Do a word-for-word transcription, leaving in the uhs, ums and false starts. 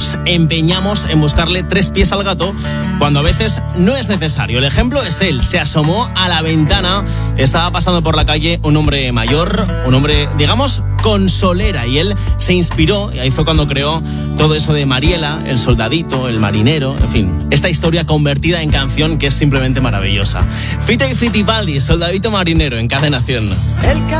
nos empeñamos en buscarle tres pies al gato cuando a veces no es necesario. El ejemplo es él. Se asomó a la ventana, estaba pasando por la calle un hombre mayor, un hombre, digamos, con solera, y él se inspiró, y ahí fue cuando creó todo eso de Mariela, el soldadito, el marinero, en fin, esta historia convertida en canción que es simplemente maravillosa. Fito y Fitipaldi, Soldadito Marinero, en Cadena Cien.